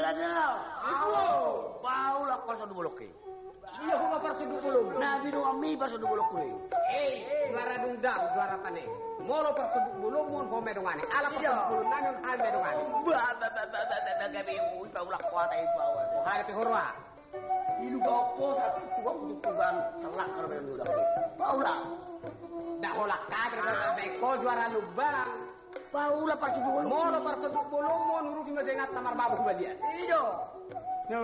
Gagal. Paula perso duboloke. Iya ko perso dubolo. Nabi no ami perso duboloke. Juara dungdang juara pane. Molo perso dubolo mon home dongane. Ala perso dubolo nanon hame dongane. Ba gabi mu Paula kuat ai bawa. Hari pe horwa. Ilu boko satu tua untuk tuban selak karo dulu. Paula. Dah holak kader beko juara lubang. Paula perso dubolo. Molo perso dubolo mon huruf majengat tamar babu balian. Iyo.